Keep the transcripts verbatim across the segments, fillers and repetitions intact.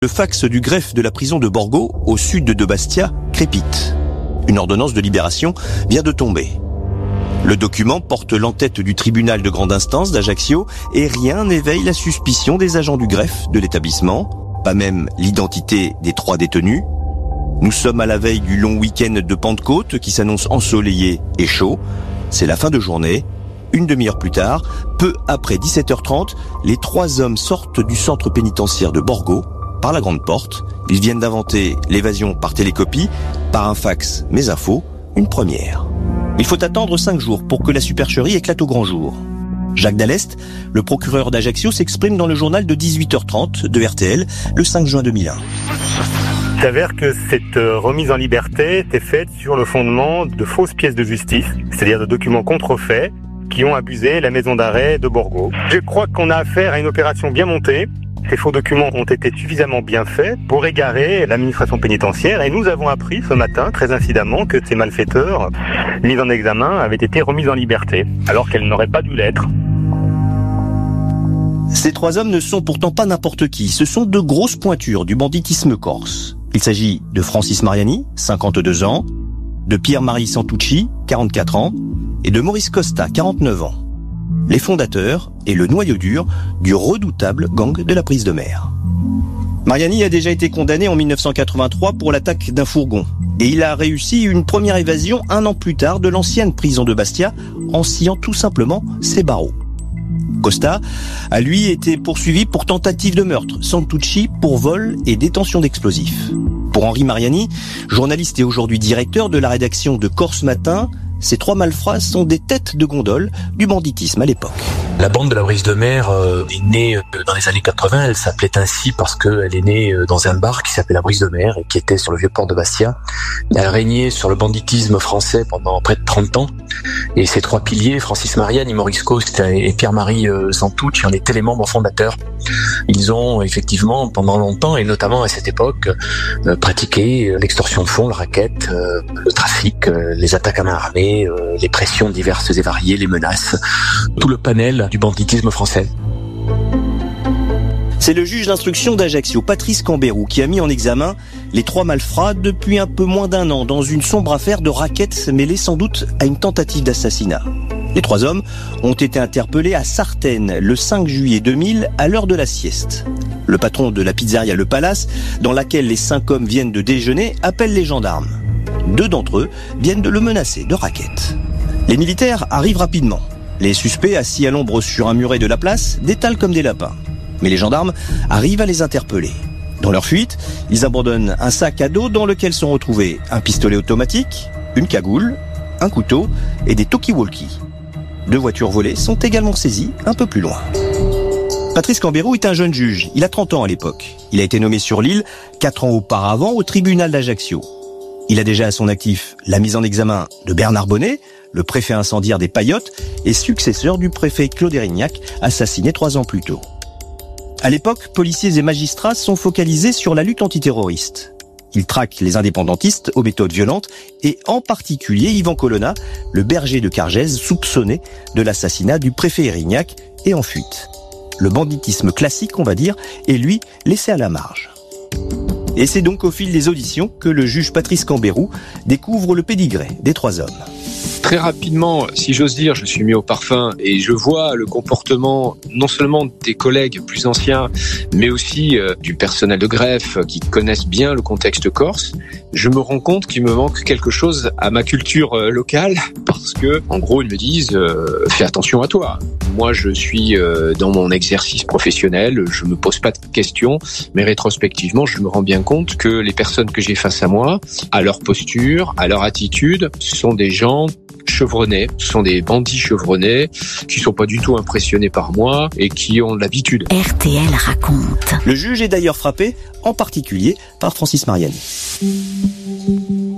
Le fax du greffe de la prison de Borgo, au sud de Bastia, crépite. Une ordonnance de libération vient de tomber. Le document porte l'entête du tribunal de grande instance d'Ajaccio et rien n'éveille la suspicion des agents du greffe de l'établissement, pas même l'identité des trois détenus. Nous sommes à la veille du long week-end de Pentecôte qui s'annonce ensoleillé et chaud. C'est la fin de journée. Une demi-heure plus tard, peu après dix-sept heures trente, les trois hommes sortent du centre pénitentiaire de Borgo par la grande porte. Ils viennent d'inventer l'évasion par télécopie, par un fax, mes infos, une première. Il faut attendre cinq jours pour que la supercherie éclate au grand jour. Jacques Dallest, le procureur d'Ajaccio, s'exprime dans le journal de dix-huit heures trente de R T L le cinq juin deux mille un. Il s'avère que cette remise en liberté était faite sur le fondement de fausses pièces de justice, c'est-à-dire de documents contrefaits qui ont abusé la maison d'arrêt de Borgo. Je crois qu'on a affaire à une opération bien montée. Ces faux documents ont été suffisamment bien faits pour égarer l'administration pénitentiaire et nous avons appris ce matin, très incidemment, que ces malfaiteurs mis en examen avaient été remis en liberté, alors qu'elles n'auraient pas dû l'être. Ces trois hommes ne sont pourtant pas n'importe qui, ce sont de grosses pointures du banditisme corse. Il s'agit de Francis Mariani, cinquante-deux ans, de Pierre-Marie Santucci, quarante-quatre ans, et de Maurice Costa, quarante-neuf ans. Les fondateurs et le noyau dur du redoutable gang de la prise de mer. Mariani a déjà été condamné en mille neuf cent quatre-vingt-trois pour l'attaque d'un fourgon. Et il a réussi une première évasion un an plus tard de l'ancienne prison de Bastia en sciant tout simplement ses barreaux. Costa a lui été poursuivi pour tentative de meurtre, Santucci pour vol et détention d'explosifs. Pour Henri Mariani, journaliste et aujourd'hui directeur de la rédaction de Corse Matin, ces trois malfrats sont des têtes de gondole du banditisme à l'époque. La bande de la brise de mer euh, est née euh, dans les années quatre-vingts. Elle s'appelait ainsi parce qu'elle est née euh, dans un bar qui s'appelait la brise de mer et qui était sur le vieux port de Bastia. Elle régnait sur le banditisme français pendant près de trente ans. Et ces trois piliers, Francis Mariani, Maurice Costa et Pierre-Marie euh, Santucci, en étaient les membres fondateurs. Ils ont effectivement, pendant longtemps, et notamment à cette époque, euh, pratiqué l'extorsion de fonds, le racket, euh, le trafic, euh, les attaques à main armée, euh, les pressions diverses et variées, les menaces, tout le panel du banditisme français. C'est le juge d'instruction d'Ajaccio, Patrice Cambérou, qui a mis en examen les trois malfrats depuis un peu moins d'un an dans une sombre affaire de racket mêlée sans doute à une tentative d'assassinat. Les trois hommes ont été interpellés à Sartène le cinq juillet deux mille à l'heure de la sieste. Le patron de la pizzeria Le Palace, dans laquelle les cinq hommes viennent de déjeuner, appelle les gendarmes. Deux d'entre eux viennent de le menacer de racket. Les militaires arrivent rapidement. Les suspects, assis à l'ombre sur un muret de la place, détalent comme des lapins. Mais les gendarmes arrivent à les interpeller. Dans leur fuite, ils abandonnent un sac à dos dans lequel sont retrouvés un pistolet automatique, une cagoule, un couteau et des talkie-walkie. Deux voitures volées sont également saisies un peu plus loin. Patrice Cambérou est un jeune juge. Il a trente ans à l'époque. Il a été nommé sur l'île quatre ans auparavant au tribunal d'Ajaccio. Il a déjà à son actif la mise en examen de Bernard Bonnet, le préfet incendiaire des Paillotes et successeur du préfet Claude Érignac, assassiné trois ans plus tôt. À l'époque, policiers et magistrats sont focalisés sur la lutte antiterroriste. Ils traquent les indépendantistes aux méthodes violentes et en particulier Yvan Colonna, le berger de Cargèse soupçonné de l'assassinat du préfet Érignac et en fuite. Le banditisme classique, on va dire, est lui laissé à la marge. Et c'est donc au fil des auditions que le juge Patrice Cambérou découvre le pédigré des trois hommes. Très rapidement, si j'ose dire, je suis mis au parfum et je vois le comportement non seulement des collègues plus anciens, mais aussi euh, du personnel de greffe qui connaissent bien le contexte corse. Je me rends compte qu'il me manque quelque chose à ma culture euh, locale parce que, en gros, ils me disent euh, « fais attention à toi ». Moi, je suis euh, dans mon exercice professionnel, je me pose pas de questions, mais rétrospectivement, je me rends bien compte que les personnes que j'ai face à moi, à leur posture, à leur attitude, sont des gens chevronnés, ce sont des bandits chevronnés qui sont pas du tout impressionnés par moi et qui ont l'habitude. R T L raconte. Le juge est d'ailleurs frappé, en particulier, par Francis Mariani.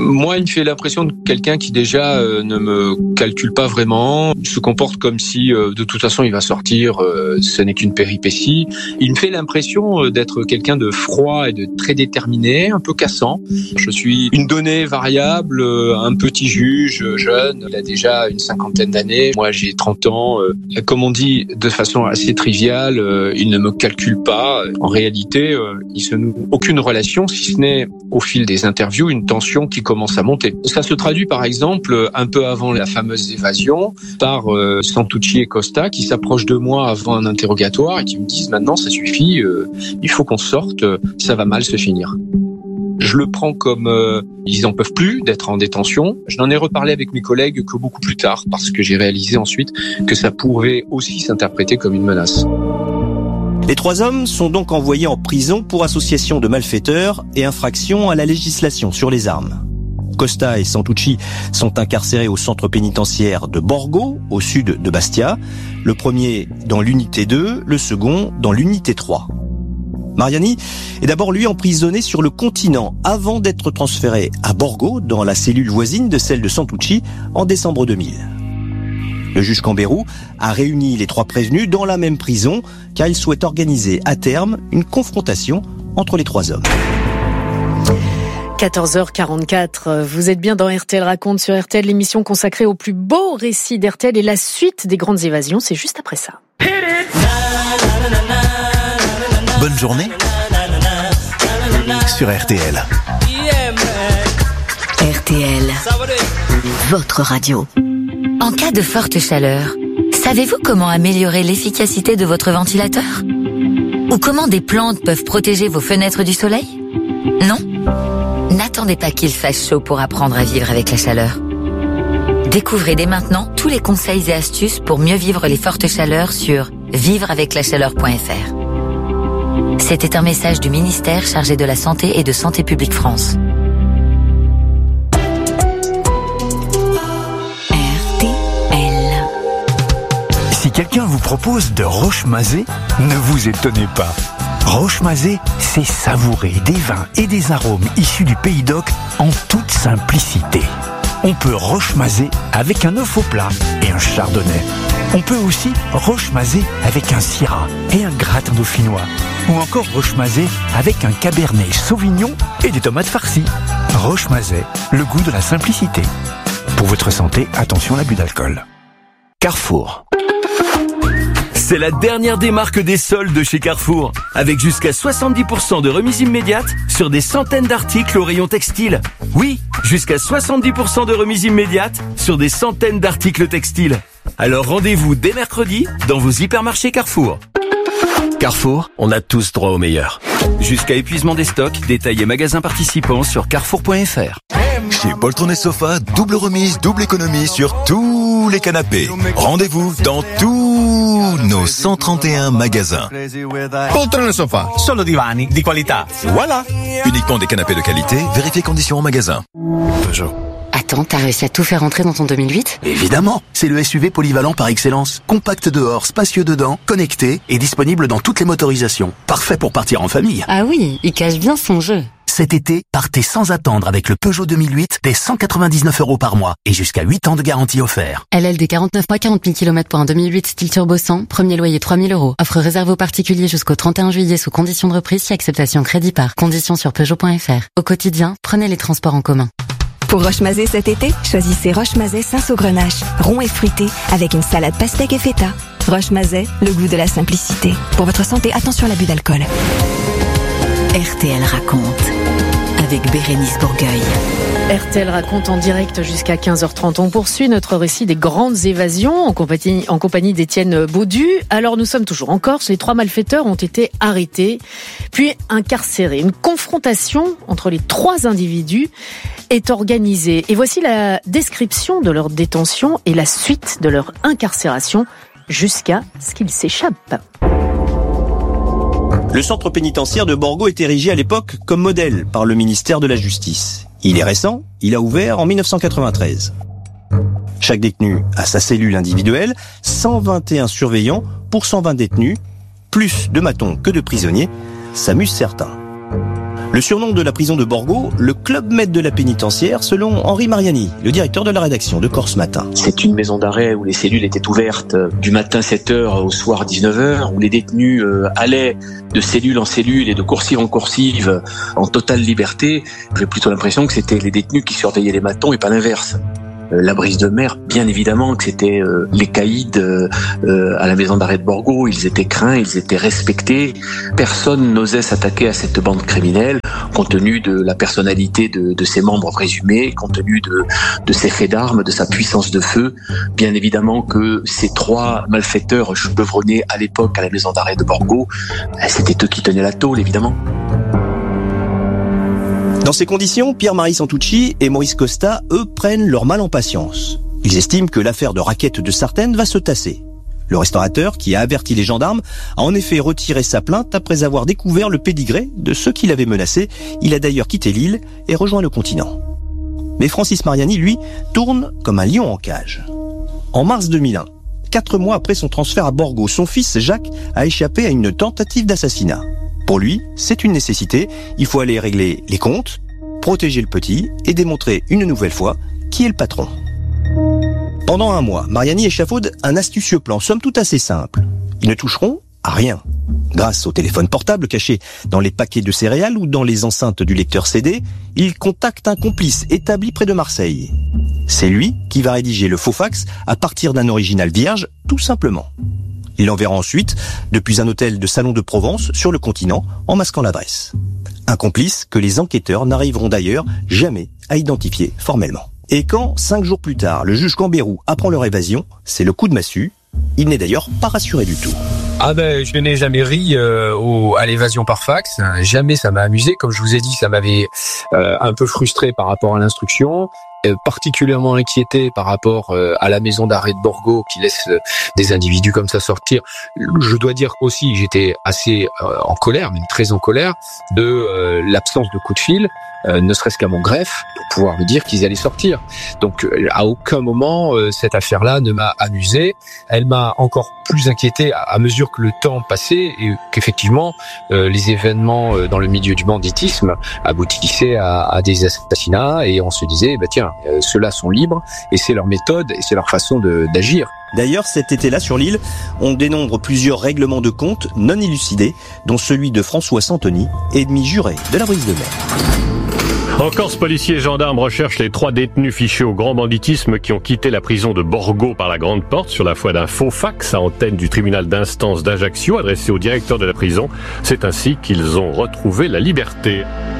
Moi, il me fait l'impression de quelqu'un qui déjà euh, ne me calcule pas vraiment, se comporte comme si euh, de toute façon il va sortir, euh, ce n'est qu'une péripétie. Il me fait l'impression euh, d'être quelqu'un de froid et de très déterminé, un peu cassant. Je suis une donnée variable, euh, un petit juge jeune, il a déjà une cinquantaine d'années. Moi, j'ai trente ans. Euh, comme on dit de façon assez triviale, euh, il ne me calcule pas. En réalité, euh, il se noue aucune relation, si ce n'est au fil des interviews, une tension qui commence à monter. Ça se traduit par exemple, un peu avant la fameuse évasion, par euh, Santucci et Costa qui s'approchent de moi avant un interrogatoire et qui me disent maintenant ça suffit, euh, il faut qu'on sorte, ça va mal se finir. Je le prends comme euh, ils n'en peuvent plus d'être en détention. Je n'en ai reparlé avec mes collègues que beaucoup plus tard parce que j'ai réalisé ensuite que ça pouvait aussi s'interpréter comme une menace. Les trois hommes sont donc envoyés en prison pour association de malfaiteurs et infraction à la législation sur les armes. Costa et Santucci sont incarcérés au centre pénitentiaire de Borgo, au sud de Bastia. Le premier dans l'unité deux, le second dans l'unité trois. Mariani est d'abord lui emprisonné sur le continent avant d'être transféré à Borgo, dans la cellule voisine de celle de Santucci, en décembre deux mille. Le juge Cambérou a réuni les trois prévenus dans la même prison car il souhaite organiser à terme une confrontation entre les trois hommes. quatorze heures quarante-quatre, vous êtes bien dans R T L Raconte sur R T L, l'émission consacrée au plus beau récit d'R T L et la suite des grandes évasions, c'est juste après ça. Bonne journée sur R T L. R T L, votre radio. En cas de forte chaleur, savez-vous comment améliorer l'efficacité de votre ventilateur ? Ou comment des plantes peuvent protéger vos fenêtres du soleil ? Non ? N'attendez pas qu'il fasse chaud pour apprendre à vivre avec la chaleur. Découvrez dès maintenant tous les conseils et astuces pour mieux vivre les fortes chaleurs sur vivre avec la chaleur point f r. C'était un message du ministère chargé de la Santé et de Santé publique France. Si quelqu'un vous propose de roche-mazé, ne vous étonnez pas. Roche-mazé, c'est savourer des vins et des arômes issus du Pays d'Oc en toute simplicité. On peut roche-mazé avec un œuf au plat et un chardonnay. On peut aussi roche-mazé avec un syrah et un gratin dauphinois. Ou encore roche-mazé avec un cabernet sauvignon et des tomates farcies. Roche-mazé, le goût de la simplicité. Pour votre santé, attention à l'abus d'alcool. Carrefour. C'est la dernière des marques des soldes de chez Carrefour, avec jusqu'à soixante-dix pour cent de remise immédiate sur des centaines d'articles au rayon textile. Oui, jusqu'à soixante-dix pour cent de remise immédiate sur des centaines d'articles textiles. Alors rendez-vous dès mercredi dans vos hypermarchés Carrefour. Carrefour, on a tous droit au meilleur. Jusqu'à épuisement des stocks, détails et magasins participants sur carrefour point f r. Chez Poltron et Sofa, double remise, double économie sur tous les canapés. Rendez-vous dans tous nos cent trente et un magasins. Poltron et Sofa, solo divani di qualità. Voilà. Uniquement des canapés de qualité, vérifiez conditions en magasin. Peugeot. Attends, t'as réussi à tout faire entrer dans ton deux mille huit ? Évidemment, c'est le S U V polyvalent par excellence. Compact dehors, spacieux dedans, connecté et disponible dans toutes les motorisations. Parfait pour partir en famille. Ah oui, il cache bien son jeu. Cet été, partez sans attendre avec le Peugeot deux mille huit dès cent quatre-vingt-dix-neuf euros par mois et jusqu'à huit ans de garantie offert. L L D quarante-neuf mois, quarante mille kilomètres pour un deux mille huit style turbo cent, premier loyer trois mille euros. Offre réservée aux particuliers jusqu'au trente et un juillet sous conditions de reprise si acceptation crédit par. Conditions sur peugeot point f r. Au quotidien, prenez les transports en commun. Pour Roche-Mazé cet été, choisissez Roche-Mazé Cinsault-Grenache, rond et fruité, avec une salade pastèque et feta. Roche-Mazé, le goût de la simplicité. Pour votre santé, attention à l'abus d'alcool. R T L raconte, avec Bérénice Bourgueil. R T L raconte en direct jusqu'à quinze heures trente. On poursuit notre récit des grandes évasions en compagnie, en compagnie d'Étienne Baudu. Alors nous sommes toujours en Corse. Les trois malfaiteurs ont été arrêtés, puis incarcérés. Une confrontation entre les trois individus est organisée. Et voici la description de leur détention et la suite de leur incarcération jusqu'à ce qu'ils s'échappent. Le centre pénitentiaire de Borgo est érigé à l'époque comme modèle par le ministère de la Justice. Il est récent, il a ouvert en mille neuf cent quatre-vingt-treize. Chaque détenu a sa cellule individuelle, cent vingt et un surveillants pour cent vingt détenus, plus de matons que de prisonniers, s'amusent certains. Le surnom de la prison de Borgo, le club med de la pénitentiaire, selon Henri Mariani, le directeur de la rédaction de Corse Matin. C'est une maison d'arrêt où les cellules étaient ouvertes du matin sept heures au soir dix-neuf heures, où les détenus euh, allaient de cellule en cellule et de coursive en coursive en totale liberté. J'ai plutôt l'impression que c'était les détenus qui surveillaient les matons et pas l'inverse. La brise de mer, bien évidemment que c'était euh, les caïds euh, à la maison d'arrêt de Borgo. Ils étaient craints, ils étaient respectés. Personne n'osait s'attaquer à cette bande criminelle, compte tenu de la personnalité de, de ses membres présumés, compte tenu de, de ses faits d'armes, de sa puissance de feu. Bien évidemment que ces trois malfaiteurs chevronnés à l'époque à la maison d'arrêt de Borgo, c'était eux qui tenaient la tôle, évidemment. Dans ces conditions, Pierre-Marie Santucci et Maurice Costa, eux, prennent leur mal en patience. Ils estiment que l'affaire de raquette de Sartène va se tasser. Le restaurateur, qui a averti les gendarmes, a en effet retiré sa plainte après avoir découvert le pédigré de ceux qui l'avaient menacé. Il a d'ailleurs quitté l'île et rejoint le continent. Mais Francis Mariani, lui, tourne comme un lion en cage. En mars deux mille un, quatre mois après son transfert à Borgo, son fils Jacques a échappé à une tentative d'assassinat. Pour lui, c'est une nécessité, il faut aller régler les comptes, protéger le petit et démontrer une nouvelle fois qui est le patron. Pendant un mois, Mariani échafaude un astucieux plan, somme toute assez simple. Ils ne toucheront à rien. Grâce au téléphone portable caché dans les paquets de céréales ou dans les enceintes du lecteur C D, ils contactent un complice établi près de Marseille. C'est lui qui va rédiger le faux fax à partir d'un original vierge, tout simplement. Il l'enverra ensuite depuis un hôtel de Salon de Provence sur le continent en masquant l'adresse. Un complice que les enquêteurs n'arriveront d'ailleurs jamais à identifier formellement. Et quand, cinq jours plus tard, le juge Cambérou apprend leur évasion, c'est le coup de massue. Il n'est d'ailleurs pas rassuré du tout. Ah ben, je n'ai jamais ri euh, au, à l'évasion par fax. Jamais ça m'a amusé. Comme je vous ai dit, ça m'avait euh, un peu frustré par rapport à l'instruction. Euh, particulièrement inquiété par rapport euh, à la maison d'arrêt de Borgo qui laisse euh, des individus comme ça sortir. Je dois dire aussi j'étais assez euh, en colère, même très en colère, de euh, l'absence de coup de fil, euh, ne serait-ce qu'à mon greffe, pour pouvoir me dire qu'ils allaient sortir. Donc euh, à aucun moment euh, cette affaire-là ne m'a amusé. Elle m'a encore plus inquiété à, à mesure que le temps passait et qu'effectivement euh, les événements euh, dans le milieu du banditisme aboutissaient à, à des assassinats et on se disait bah tiens, Euh, ceux-là sont libres et c'est leur méthode et c'est leur façon de, d'agir. D'ailleurs, cet été-là sur l'île, on dénombre plusieurs règlements de compte non élucidés, dont celui de François Santoni, ennemi juré de la brise de mer. En Corse, policiers et gendarmes recherchent les trois détenus fichés au grand banditisme qui ont quitté la prison de Borgo par la grande porte sur la foi d'un faux fax à antenne du tribunal d'instance d'Ajaccio adressé au directeur de la prison. C'est ainsi qu'ils ont retrouvé la liberté.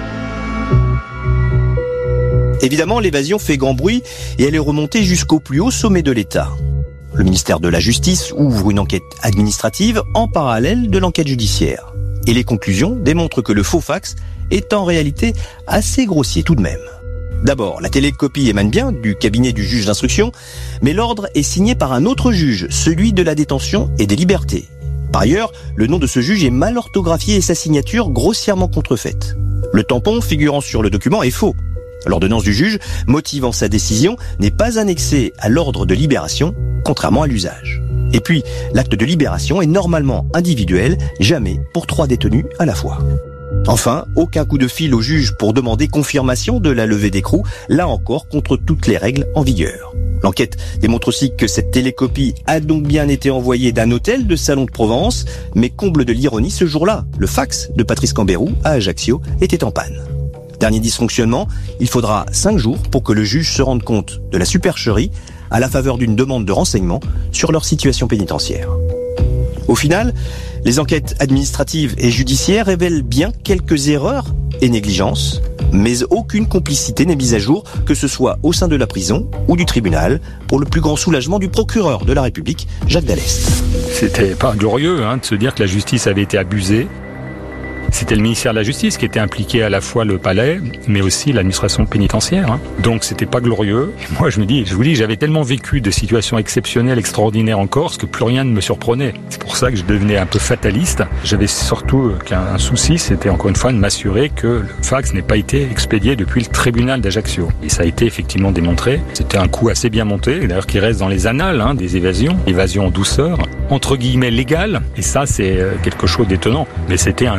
Évidemment, l'évasion fait grand bruit et elle est remontée jusqu'au plus haut sommet de l'État. Le ministère de la Justice ouvre une enquête administrative en parallèle de l'enquête judiciaire. Et les conclusions démontrent que le faux fax est en réalité assez grossier tout de même. D'abord, la télécopie émane bien du cabinet du juge d'instruction, mais l'ordre est signé par un autre juge, celui de la détention et des libertés. Par ailleurs, le nom de ce juge est mal orthographié et sa signature grossièrement contrefaite. Le tampon figurant sur le document est faux. L'ordonnance du juge, motivant sa décision, n'est pas annexée à l'ordre de libération, contrairement à l'usage. Et puis, l'acte de libération est normalement individuel, jamais pour trois détenus à la fois. Enfin, aucun coup de fil au juge pour demander confirmation de la levée d'écrou, là encore contre toutes les règles en vigueur. L'enquête démontre aussi que cette télécopie a donc bien été envoyée d'un hôtel de Salon de Provence, mais comble de l'ironie, ce jour-là, le fax de Patrice Cambérou à Ajaccio était en panne. Dernier dysfonctionnement, il faudra cinq jours pour que le juge se rende compte de la supercherie à la faveur d'une demande de renseignement sur leur situation pénitentiaire. Au final, les enquêtes administratives et judiciaires révèlent bien quelques erreurs et négligences, mais aucune complicité n'est mise à jour, que ce soit au sein de la prison ou du tribunal, pour le plus grand soulagement du procureur de la République, Jacques Dallest. C'était pas glorieux hein, de se dire que la justice avait été abusée. C'était le ministère de la Justice qui était impliqué à la fois le palais, mais aussi l'administration pénitentiaire. Hein. Donc c'était pas glorieux. Et moi je me dis, je vous dis, j'avais tellement vécu de situations exceptionnelles, extraordinaires en Corse, que plus rien ne me surprenait. C'est pour ça que je devenais un peu fataliste. J'avais surtout qu'un souci, c'était encore une fois de m'assurer que le fax n'ait pas été expédié depuis le tribunal d'Ajaccio. Et ça a été effectivement démontré. C'était un coup assez bien monté, d'ailleurs qui reste dans les annales hein, des évasions. Évasion en douceur, entre guillemets légale. Et ça c'est quelque chose d'étonnant. Mais c'était un coup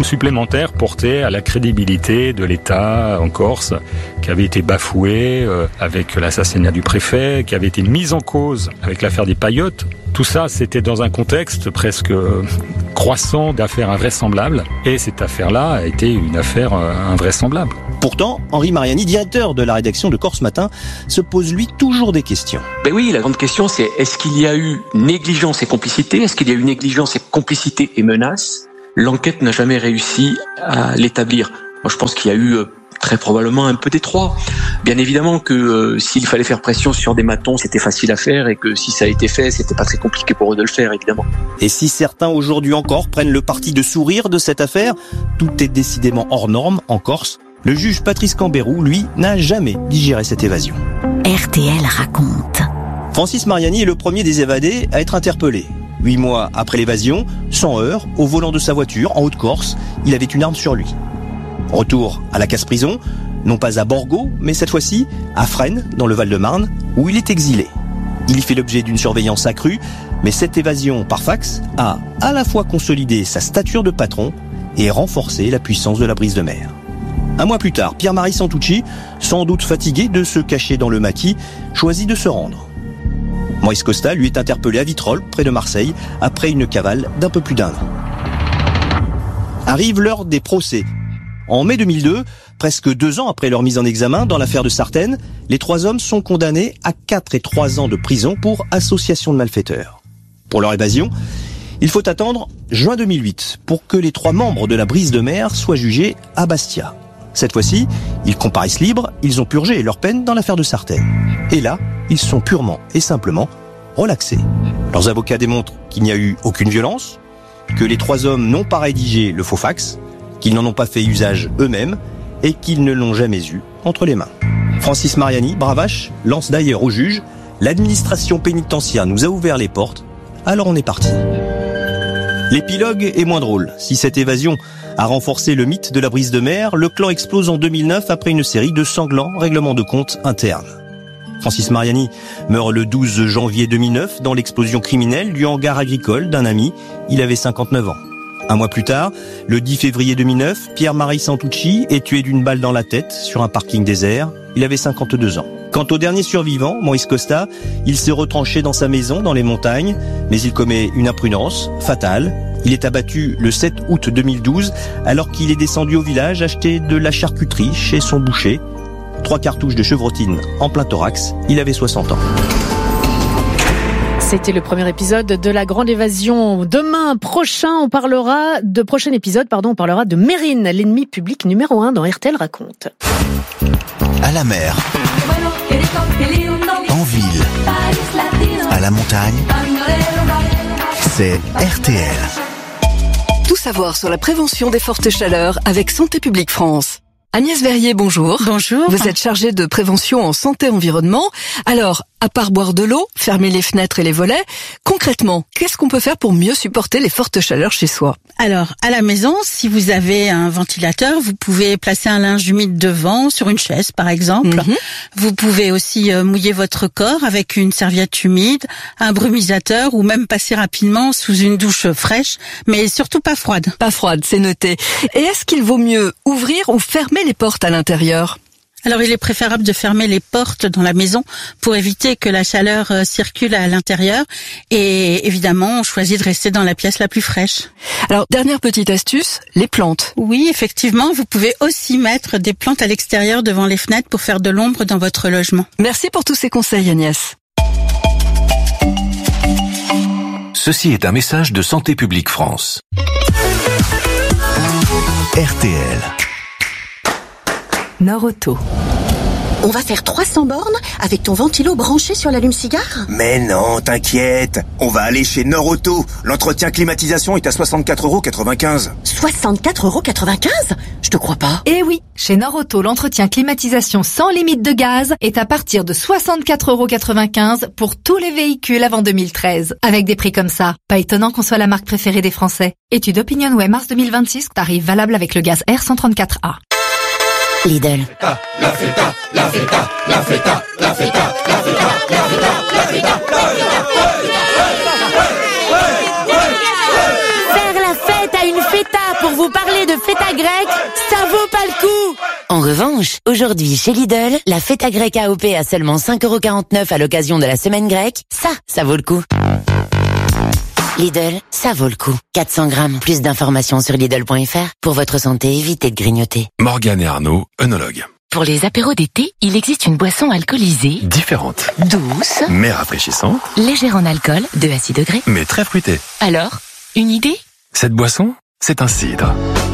supplémentaire portait à la crédibilité de l'État en Corse, qui avait été bafoué euh, avec l'assassinat du préfet, qui avait été mis en cause avec l'affaire des paillotes. Tout ça, c'était dans un contexte presque euh, croissant d'affaires invraisemblables. Et cette affaire-là a été une affaire euh, invraisemblable. Pourtant, Henri Mariani, directeur de la rédaction de Corse Matin, se pose lui toujours des questions. Ben oui, la grande question c'est est-ce qu'il y a eu négligence et complicité ? Est-ce qu'il y a eu négligence et complicité et menace ? L'enquête n'a jamais réussi à l'établir. Moi, je pense qu'il y a eu euh, très probablement un peu des trois. Bien évidemment que euh, s'il fallait faire pression sur des matons, c'était facile à faire et que si ça a été fait, c'était pas très compliqué pour eux de le faire, évidemment. Et si certains aujourd'hui encore prennent le parti de sourire de cette affaire, tout est décidément hors norme en Corse. Le juge Patrice Cambérou, lui, n'a jamais digéré cette évasion. R T L raconte. Francis Mariani est le premier des évadés à être interpellé. Huit mois après l'évasion, sans heurts, au volant de sa voiture, en Haute-Corse, il avait une arme sur lui. Retour à la casse-prison, non pas à Borgo, mais cette fois-ci à Fresnes, dans le Val-de-Marne, où il est exilé. Il y fait l'objet d'une surveillance accrue, mais cette évasion par fax a à la fois consolidé sa stature de patron et renforcé la puissance de la brise de mer. Un mois plus tard, Pierre-Marie Santucci, sans doute fatigué de se cacher dans le maquis, choisit de se rendre. Maurice Costa, lui, est interpellé à Vitrolles, près de Marseille, après une cavale d'un peu plus d'un an. Arrive l'heure des procès. En mai deux mille deux, presque deux ans après leur mise en examen dans l'affaire de Sartène, les trois hommes sont condamnés à quatre et trois ans de prison pour association de malfaiteurs. Pour leur évasion, il faut attendre juin deux mille huit pour que les trois membres de la brise de mer soient jugés à Bastia. Cette fois-ci, ils comparaissent libres, ils ont purgé leur peine dans l'affaire de Sartène. Et là, ils sont purement et simplement relaxés. Leurs avocats démontrent qu'il n'y a eu aucune violence, que les trois hommes n'ont pas rédigé le faux fax, qu'ils n'en ont pas fait usage eux-mêmes et qu'ils ne l'ont jamais eu entre les mains. Francis Mariani, bravache, lance d'ailleurs au juge « L'administration pénitentiaire nous a ouvert les portes, alors on est parti ». L'épilogue est moins drôle. Si cette évasion a renforcé le mythe de la brise de mer, le clan explose en deux mille neuf après une série de sanglants règlements de compte internes. Francis Mariani meurt le douze janvier deux mille neuf dans l'explosion criminelle du hangar agricole d'un ami. Il avait cinquante-neuf ans. Un mois plus tard, le dix février deux mille neuf, Pierre-Marie Santucci est tué d'une balle dans la tête sur un parking désert. Il avait cinquante-deux ans. Quant au dernier survivant, Maurice Costa, il s'est retranché dans sa maison dans les montagnes, mais il commet une imprudence fatale. Il est abattu le sept août deux mille douze alors qu'il est descendu au village acheter de la charcuterie chez son boucher. Trois cartouches de chevrotine en plein thorax. Il avait soixante ans. C'était le premier épisode de La Grande Évasion. Demain prochain, on parlera de prochain épisode, pardon, on parlera de Mérine, l'ennemi public numéro un dans R T L raconte. À la mer, en ville, à la montagne, c'est R T L. Tout savoir sur la prévention des fortes chaleurs avec Santé publique France. Agnès Verrier, bonjour. Bonjour. Vous êtes chargée de prévention en santé-environnement. Alors, à part boire de l'eau, fermer les fenêtres et les volets, concrètement, qu'est-ce qu'on peut faire pour mieux supporter les fortes chaleurs chez soi ? Alors, à la maison, si vous avez un ventilateur, vous pouvez placer un linge humide devant, sur une chaise par exemple. Mm-hmm. Vous pouvez aussi euh, mouiller votre corps avec une serviette humide, un brumisateur ou même passer rapidement sous une douche fraîche, mais surtout pas froide. Pas froide, c'est noté. Et est-ce qu'il vaut mieux ouvrir ou fermer les portes à l'intérieur ? Alors, il est préférable de fermer les portes dans la maison pour éviter que la chaleur euh, circule à l'intérieur. Et évidemment, on choisit de rester dans la pièce la plus fraîche. Alors, dernière petite astuce, les plantes. Oui, effectivement, vous pouvez aussi mettre des plantes à l'extérieur devant les fenêtres pour faire de l'ombre dans votre logement. Merci pour tous ces conseils, Agnès. Ceci est un message de Santé publique France. R T L. Norauto. On va faire trois cents bornes avec ton ventilo branché sur l'allume-cigare ? Mais non, t'inquiète. On va aller chez Norauto. L'entretien climatisation est à soixante-quatre euros quatre-vingt-quinze. soixante-quatre euros quatre-vingt-quinze ? Je te crois pas. Eh oui, chez Norauto, l'entretien climatisation sans limite de gaz est à partir de soixante-quatre euros quatre-vingt-quinze pour tous les véhicules avant deux mille treize. Avec des prix comme ça, pas étonnant qu'on soit la marque préférée des Français. Étude Opinionway mars deux mille vingt-six, tarif valable avec le gaz R cent trente-quatre A. Lidl. La feta, la feta, la feta, la feta, la feta, la feta, la feta, Faire la fête à une feta pour vous parler de feta grecque, ça vaut pas le coup. En revanche, aujourd'hui chez Lidl, la feta grecque A O P à seulement cinq euros quarante-neuf à l'occasion de la semaine grecque, ça, ça vaut le coup. Lidl, ça vaut le coup. quatre cents grammes. Plus d'informations sur Lidl point F R. Pour votre santé, évitez de grignoter. Morgane et Arnaud, œnologues. Pour les apéros d'été, il existe une boisson alcoolisée, Différente. douce, Mais rafraîchissante. légère en alcool, deux à six degrés. Mais très fruitée. Alors, une idée? Cette boisson, c'est un cidre.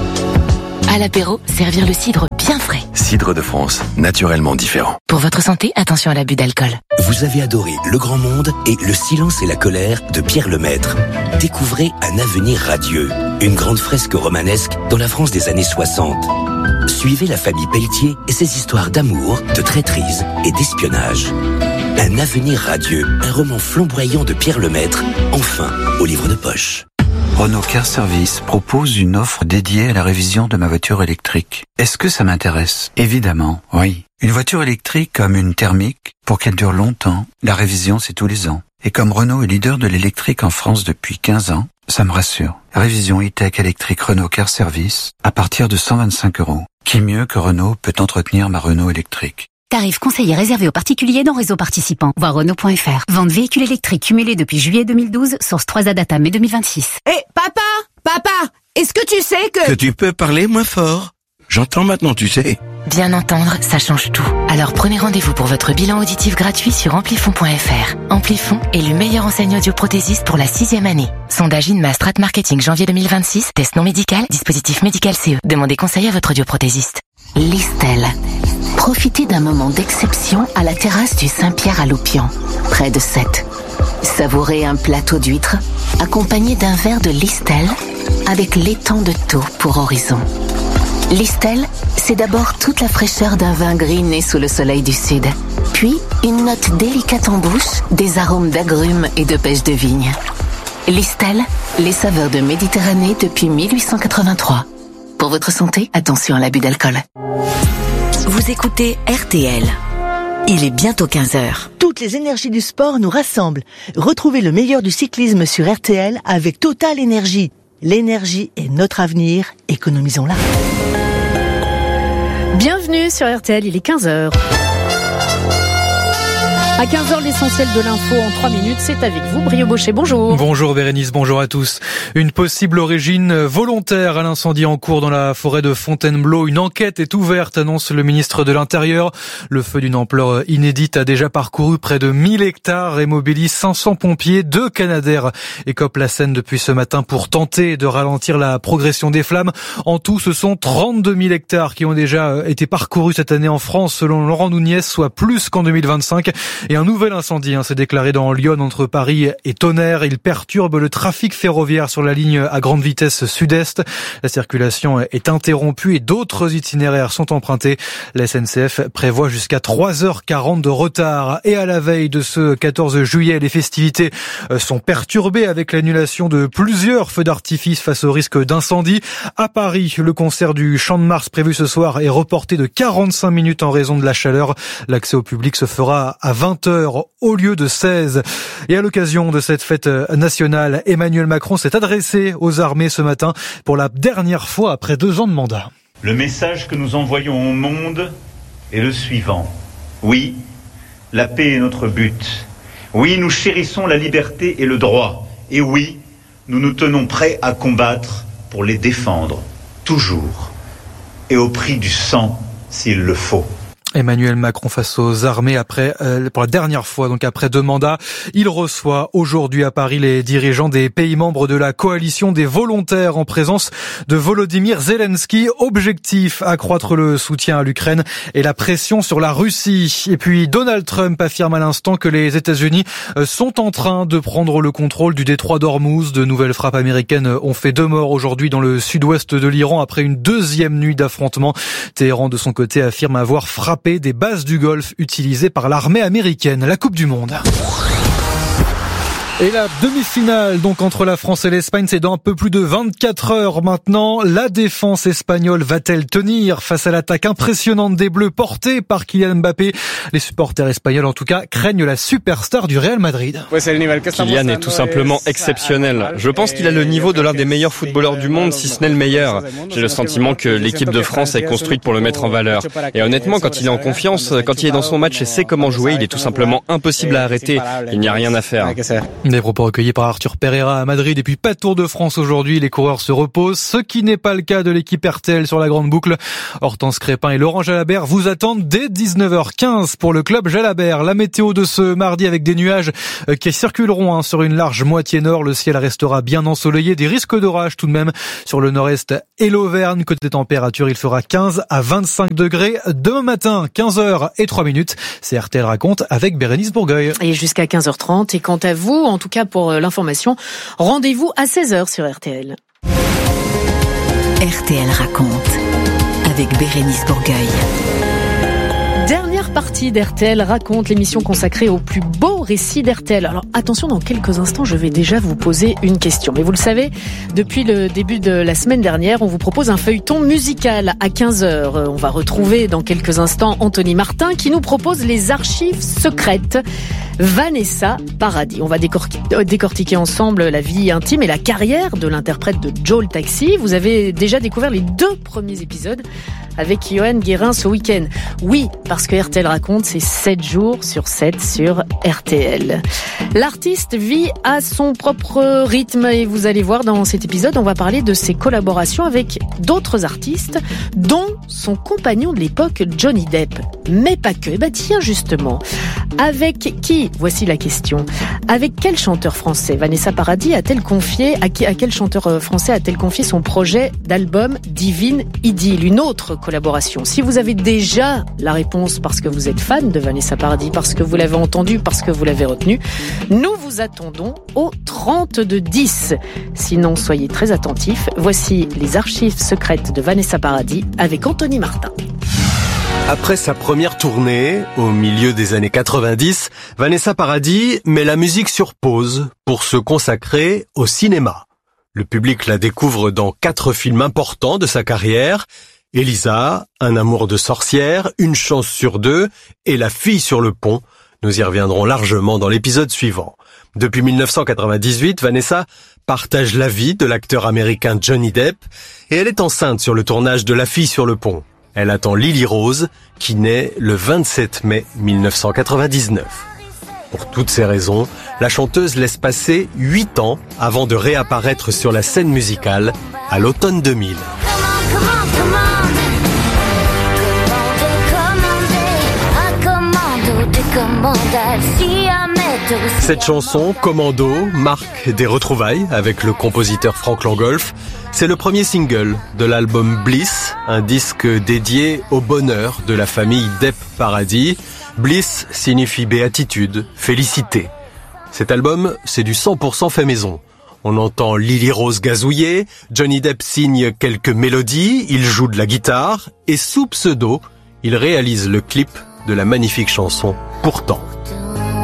À l'apéro, servir le cidre bien frais. Cidre de France, naturellement différent. Pour votre santé, attention à l'abus d'alcool. Vous avez adoré Le Grand Monde et Le Silence et la Colère de Pierre Lemaître. Découvrez Un avenir radieux, une grande fresque romanesque dans la France des années soixante. Suivez la famille Pelletier et ses histoires d'amour, de traîtrise et d'espionnage. Un avenir radieux, un roman flamboyant de Pierre Lemaître, enfin au livre de poche. Renault Car Service propose une offre dédiée à la révision de ma voiture électrique. Est-ce que ça m'intéresse? Évidemment, oui. Une voiture électrique comme une thermique, pour qu'elle dure longtemps, la révision c'est tous les ans. Et comme Renault est leader de l'électrique en France depuis quinze ans, ça me rassure. Révision e-tech électrique Renault Car Service à partir de cent vingt-cinq euros. Qui mieux que Renault peut entretenir ma Renault électrique? Tarif conseillé réservé aux particuliers dans réseau participant. Voir Renault point F R. Vente véhicules électriques cumulés depuis juillet deux mille douze. Source trois A Data mai deux mille vingt-six. Hé, hey, papa, papa, est-ce que tu sais que... Que tu peux parler moins fort. J'entends maintenant, tu sais. Bien entendre, ça change tout. Alors prenez rendez-vous pour votre bilan auditif gratuit sur amplifon point F R. Amplifon est le meilleur enseigne audioprothésiste pour la sixième année. Sondage INMA Strat Marketing janvier deux mille vingt-six. Test non médical, dispositif médical C E. Demandez conseil à votre audioprothésiste. Listel. Profitez d'un moment d'exception à la terrasse du Saint-Pierre à Loupian, près de Sète. Savourez un plateau d'huîtres accompagné d'un verre de Listel avec l'étang de Thau pour horizon. Listel, c'est d'abord toute la fraîcheur d'un vin gris né sous le soleil du sud. Puis, une note délicate en bouche, des arômes d'agrumes et de pêche de vigne. Listel, les saveurs de Méditerranée depuis mille huit cent quatre-vingt-trois. Pour votre santé, attention à l'abus d'alcool. Vous écoutez R T L. Il est bientôt quinze heures. Toutes les énergies du sport nous rassemblent. Retrouvez le meilleur du cyclisme sur R T L avec Total Énergie. L'énergie est notre avenir, économisons-la. Bienvenue sur R T L, il est quinze heures. À quinze heures, l'essentiel de l'info en trois minutes, c'est avec vous, Brio Bochet. Bonjour. Bonjour Bérénice, bonjour à tous. Une possible origine volontaire à l'incendie en cours dans la forêt de Fontainebleau. Une enquête est ouverte, annonce le ministre de l'Intérieur. Le feu d'une ampleur inédite a déjà parcouru près de mille hectares et mobilise cinq cents pompiers. Deux Canadair écopent la Seine depuis ce matin pour tenter de ralentir la progression des flammes. En tout, ce sont trente-deux mille hectares qui ont déjà été parcourus cette année en France, selon Laurent Nouniez, soit plus qu'en deux mille vingt-cinq. Et un nouvel incendie hein, s'est déclaré dans Lyon entre Paris et Tonnerre. Il perturbe le trafic ferroviaire sur la ligne à grande vitesse sud-est. La circulation est interrompue et d'autres itinéraires sont empruntés. La S N C F prévoit jusqu'à trois heures quarante de retard. Et à la veille de ce quatorze juillet, les festivités sont perturbées avec l'annulation de plusieurs feux d'artifice face au risque d'incendie. À Paris, le concert du Champ de Mars prévu ce soir est reporté de quarante-cinq minutes en raison de la chaleur. L'accès au public se fera à vingt heures au lieu de seize. Et à l'occasion de cette fête nationale, Emmanuel Macron s'est adressé aux armées ce matin pour la dernière fois après deux ans de mandat. Le message que nous envoyons au monde est le suivant. Oui, la paix est notre but. Oui, nous chérissons la liberté et le droit. Et oui, nous nous tenons prêts à combattre pour les défendre, toujours, et au prix du sang s'il le faut. Emmanuel Macron face aux armées après euh, pour la dernière fois, donc après deux mandats. Il reçoit aujourd'hui à Paris les dirigeants des pays membres de la coalition des volontaires en présence de Volodymyr Zelensky. Objectif, accroître le soutien à l'Ukraine et la pression sur la Russie. Et puis Donald Trump affirme à l'instant que les États-Unis sont en train de prendre le contrôle du détroit d'Ormuz. De nouvelles frappes américaines ont fait deux morts aujourd'hui dans le sud-ouest de l'Iran après une deuxième nuit d'affrontement. Téhéran de son côté affirme avoir frappé des bases du Golfe utilisées par l'armée américaine. La Coupe du Monde. Et la demi-finale, donc, entre la France et l'Espagne, c'est dans un peu plus de vingt-quatre heures maintenant. La défense espagnole va-t-elle tenir face à l'attaque impressionnante des Bleus portée par Kylian Mbappé? Les supporters espagnols, en tout cas, craignent la superstar du Real Madrid. Kylian est tout simplement exceptionnel. Je pense qu'il a le niveau de l'un des meilleurs footballeurs du monde, si ce n'est le meilleur. J'ai le sentiment que l'équipe de France est construite pour le mettre en valeur. Et honnêtement, quand il est en confiance, quand il est dans son match et sait comment jouer, il est tout simplement impossible à arrêter. Il n'y a rien à faire. Des propos recueillis par Arthur Pereira à Madrid. Et puis pas de Tour de France aujourd'hui, les coureurs se reposent, ce qui n'est pas le cas de l'équipe R T L sur la grande boucle. Hortense Crépin et Laurent Jalabert vous attendent dès dix-neuf heures quinze pour le club Jalabert. La météo de ce mardi avec des nuages qui circuleront hein, sur une large moitié nord. Le ciel restera bien ensoleillé, des risques d'orage tout de même sur le nord-est et l'Auvergne. Côté température, il fera quinze à vingt-cinq degrés demain matin, quinze heures et trois minutes. C'est R T L raconte avec Bérénice Bourgueil. Et jusqu'à quinze heures trente. Et quant à vous, en tout cas pour l'information, rendez-vous à seize heures sur R T L. R T L raconte avec Bérénice Bourgueil. Dernière partie d'R T L raconte, l'émission consacrée au plus beau récit d'R T L. Alors attention, dans quelques instants, je vais déjà vous poser une question. Mais vous le savez, depuis le début de la semaine dernière, on vous propose un feuilleton musical à quinze heures. On va retrouver dans quelques instants Anthony Martin qui nous propose les archives secrètes Vanessa Paradis. On va décortiquer ensemble la vie intime et la carrière de l'interprète de Joe le Taxi. Vous avez déjà découvert les deux premiers épisodes avec Johan Guérin ce week-end. Oui, parce que R T L raconte, c'est sept jours sur sept sur R T L. L'artiste vit à son propre rythme et vous allez voir dans cet épisode, on va parler de ses collaborations avec d'autres artistes, dont son compagnon de l'époque, Johnny Depp. Mais pas que. Eh ben tiens, justement. Avec qui? Voici la question. Avec quel chanteur français Vanessa Paradis a-t-elle confié, à, qui, à quel chanteur français a-t-elle confié son projet d'album Divine Idylle? Une autre collaboration. Si vous avez déjà la réponse parce que vous êtes fan de Vanessa Paradis, parce que vous l'avez entendu, parce que vous l'avez retenu, nous vous attendons au trente-deux dix. Sinon, soyez très attentifs. Voici les archives secrètes de Vanessa Paradis avec Anthony Martin. Après sa première tournée, au milieu des années quatre-vingt-dix, Vanessa Paradis met la musique sur pause pour se consacrer au cinéma. Le public la découvre dans quatre films importants de sa carrière: Elisa, Un amour de sorcière, Une chance sur deux et La fille sur le pont. Nous y reviendrons largement dans l'épisode suivant. Depuis mille neuf cent quatre-vingt-dix-huit, Vanessa partage la vie de l'acteur américain Johnny Depp et elle est enceinte sur le tournage de La fille sur le pont. Elle attend Lily Rose, qui naît le vingt-sept mai mille neuf cent quatre-vingt-dix-neuf. Pour toutes ces raisons, la chanteuse laisse passer huit ans avant de réapparaître sur la scène musicale à l'automne deux mille. Cette chanson, Commando, marque des retrouvailles avec le compositeur Frank Langolf. C'est le premier single de l'album Bliss, un disque dédié au bonheur de la famille Depp-Paradis. Bliss signifie béatitude, félicité. Cet album, c'est du cent pour cent fait maison. On entend Lily Rose gazouiller, Johnny Depp signe quelques mélodies, il joue de la guitare et sous pseudo, il réalise le clip de la magnifique chanson Pourtant.